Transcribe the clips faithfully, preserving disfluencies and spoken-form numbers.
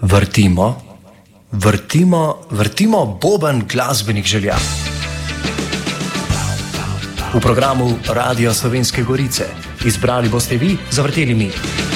Vrtimo, vrtimo, vrtimo boben glasbenih želja. V programu Radio Slovenske Gorice izbrali boste vi, zavrteli mi.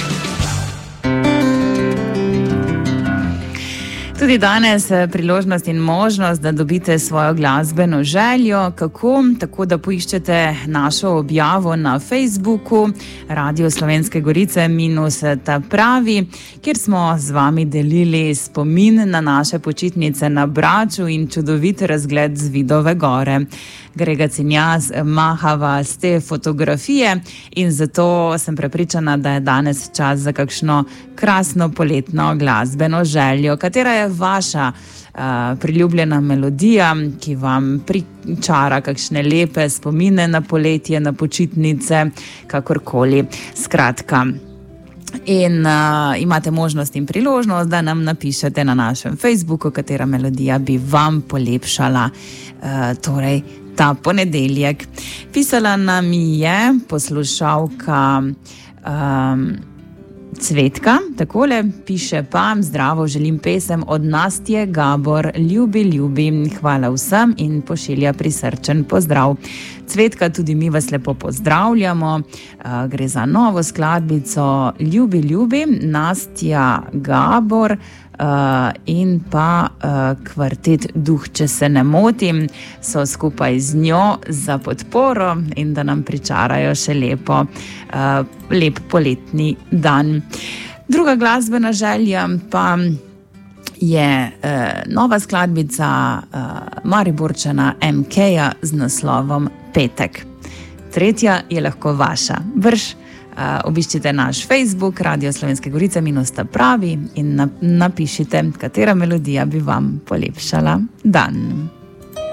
Tudi danes priložnost in možnost, da dobite svojo glasbeno željo. Kako? Tako, da poiščete našo objavo na Facebooku Radio Slovenske Gorice minus ta pravi, kjer smo z vami delili spomin na naše počitnice na Braču in čudovit razgled z Vidove gore. Gregec in jaz mahava z te fotografije in zato sem prepričana, da je danes čas za kakšno krasno poletno glasbeno željo. Katera je vaša uh, priljubljena melodija, ki vam pričara kakšne lepe spomine na poletje, na počitnice, kakorkoli. Skratka. In uh, imate možnost in priložnost, da nam napišete na našem Facebooku, katera melodija bi vam polepšala uh, torej ta ponedeljek. Pisala nam je poslušalka um, Cvetka, takole piše pa: zdravo, želim pesem od Nastje Gabor, ljubi, ljubi, hvala vsem in pošilja prisrčen pozdrav. Cvetka, tudi mi vas lepo pozdravljamo. Uh, gre za novo skladbico Ljubi, ljubi, Nastja Gabor uh, in pa uh, kvartet Duh, če se ne motim, so skupaj z njo za podporo in da nam pričarajo še lepo, uh, lep poletni dan. Druga glasbena želja pa je eh, nova skladbica eh, Mariborčana M K-ja z naslovom Petek. Tretja je lahko vaša. Brž eh, obiščite naš Facebook Radio Slovenske Gorice minus ta pravi in napišite, katera melodija bi vam polepšala dan.